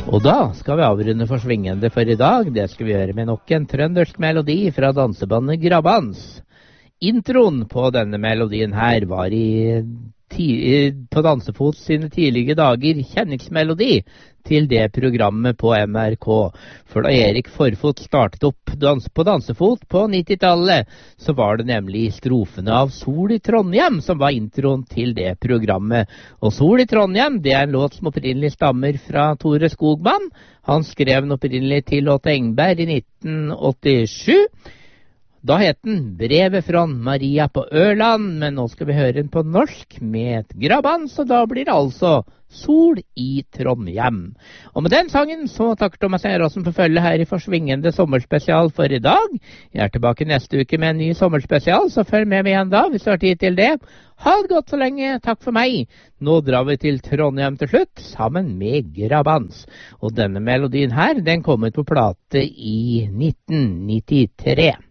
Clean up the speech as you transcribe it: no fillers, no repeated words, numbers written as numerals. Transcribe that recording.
Og da skal vi avrunde for svingende for i dag. Det skal vi gjøre med nok en trøndersk melodi fra dansebandet Grabbans. Introen på denne melodien her var på Dansefot sine tidlige dager kjenningsmelodi til det programmet på NRK. For da Erik Forfot startet opp på Dansefot på 90-tallet, så var det nemlig strofene av Sol i Trondheim som var introen til det programmet. Og Sol i Trondheim, det en låt som opprinnelig stammer fra Tore Skogman. Han skrev den opprinnelig til Otto Engberg i 1987. Da het den Brevet fra Maria på Ørland, men nå skal vi høre den på norsk med et Grabbans, så da blir det altså Sol i Trondheim. Og med den sangen så takker Thomas Eierassen for følge her i Forsvingende sommerspesial for i dag. Jeg er tilbake neste uke med en ny sommerspesial, så følg med meg igjen da, hvis du har tid til det. Ha det godt så lenge, takk for meg. Nå drar vi til Trondheim til slutt, sammen med Grabbans. Og denne melodien her, den kom ut på plate i 1993.